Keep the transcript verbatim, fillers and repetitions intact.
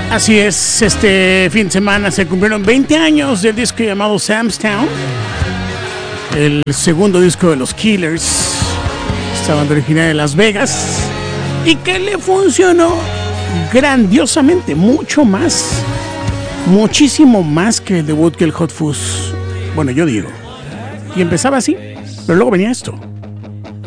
Así es, este fin de semana se cumplieron veinte años del disco llamado Sam's Town, el segundo disco de los Killers, esta banda original de Las Vegas, y que le funcionó grandiosamente, mucho más, muchísimo más que el debut que el Hot Fuzz. Bueno, yo digo. Y empezaba así, pero luego venía esto.